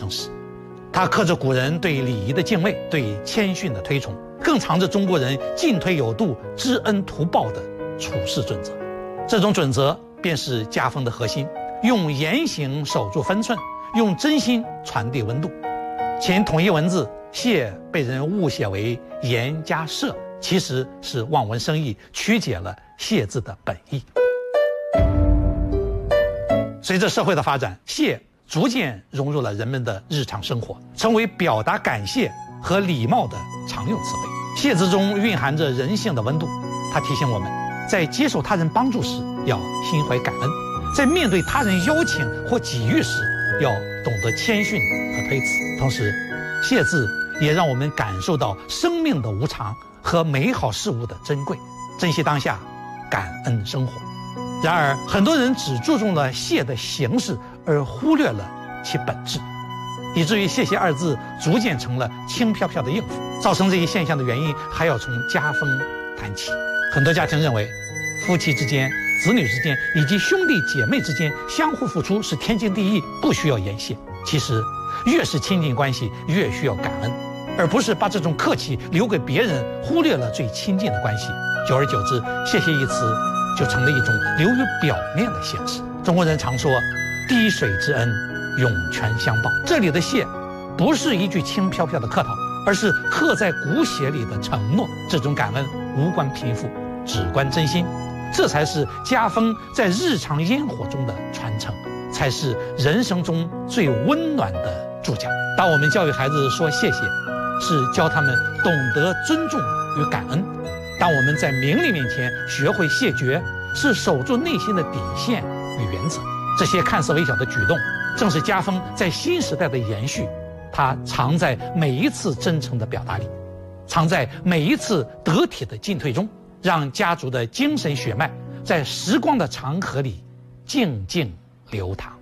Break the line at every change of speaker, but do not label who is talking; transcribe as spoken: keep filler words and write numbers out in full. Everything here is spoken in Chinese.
成史。它刻着古人对礼仪的敬畏，对谦逊的推崇，更藏着中国人进退有度、知恩图报的处事准则。这种准则便是家风的核心，用言行守住分寸，用真心传递温度。秦统一文字，谢被人误写为言加射，其实是望文生义，曲解了谢字的本意。随着社会的发展，谢逐渐融入了人们的日常生活，成为表达感谢和礼貌的常用词汇。谢字中蕴含着人性的温度，它提醒我们，在接受他人帮助时要心怀感恩，在面对他人邀请或给予时要懂得谦逊和推辞。同时，谢字也让我们感受到生命的无常和美好事物的珍贵，珍惜当下，感恩生活。然而，很多人只注重了谢的形式，而忽略了其本质，以至于谢谢二字逐渐成了轻飘飘的应付。造成这一现象的原因，还要从家风谈起。很多家庭认为，夫妻之间、子女之间以及兄弟姐妹之间相互付出是天经地义，不需要言谢。其实，越是亲近关系，越需要感恩，而不是把这种客气留给别人，忽略了最亲近的关系。久而久之，谢谢一词就成了一种流于表面的形式。中国人常说滴水之恩，涌泉相报。这里的谢，不是一句轻飘飘的客套，而是刻在骨血里的承诺。这种感恩无关贫富，只关真心。这才是家风在日常烟火中的传承，才是人生中最温暖的注脚。当我们教育孩子说谢谢，是教他们懂得尊重与感恩；当我们在名利面前学会谢绝，是守住内心的底线与原则。这些看似微小的举动，正是家风在新时代的延续。它藏在每一次真诚的表达里，藏在每一次得体的进退中，让家族的精神血脉在时光的长河里静静流淌。